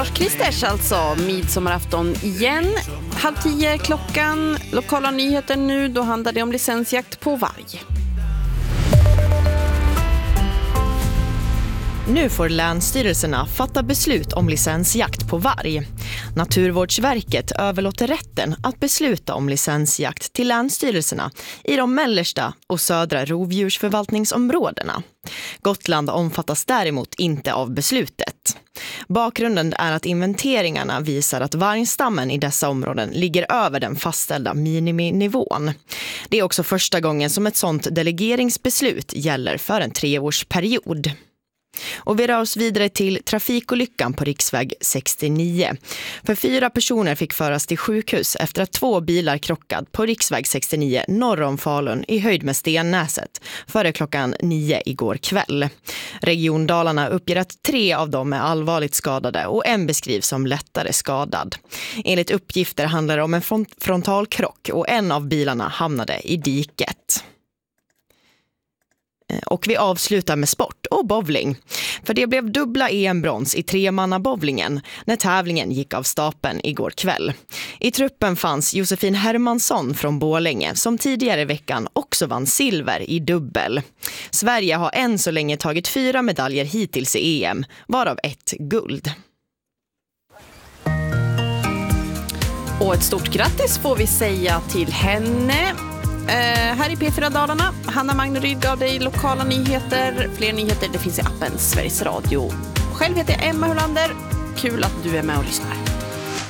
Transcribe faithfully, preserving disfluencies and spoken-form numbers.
Kristers alltså, midsommarafton igen. Halv tio klockan, lokala nyheter nu, då handlar det om licensjakt på varg. Nu får länsstyrelserna fatta beslut om licensjakt på varg. Naturvårdsverket överlåter rätten att besluta om licensjakt till länsstyrelserna i de mellersta och södra rovdjursförvaltningsområdena. Gotland omfattas däremot inte av beslutet. Bakgrunden är att inventeringarna visar att vargstammen i dessa områden ligger över den fastställda miniminivån. Det är också första gången som ett sådant delegeringsbeslut gäller för en treårsperiod. Och vi rör oss vidare till trafikolyckan på riksväg sextionio. För fyra personer fick föras till sjukhus efter att två bilar krockat på riksväg sextionio norr om Falun i höjd med Stennäset före klockan nio igår kväll. Region Dalarna uppger att tre av dem är allvarligt skadade och en beskrivs som lättare skadad. Enligt uppgifter handlar det om en frontalkrock och en av bilarna hamnade i diket. Och vi avslutar med sport och bowling. För det blev dubbla E M-brons i tremannabowlingen när tävlingen gick av stapeln igår kväll. I truppen fanns Josefin Hermansson från Borlänge som tidigare i veckan också vann silver i dubbel. Sverige har än så länge tagit fyra medaljer hittills i E M, varav ett guld. Och ett stort grattis får vi säga till henne. Uh, här i P fyra Dalarna, Hanna Magneryd gav dig lokala nyheter. Fler nyheter det finns i appen Sveriges Radio. Själv heter jag Emma Holander. Kul att du är med och lyssnar.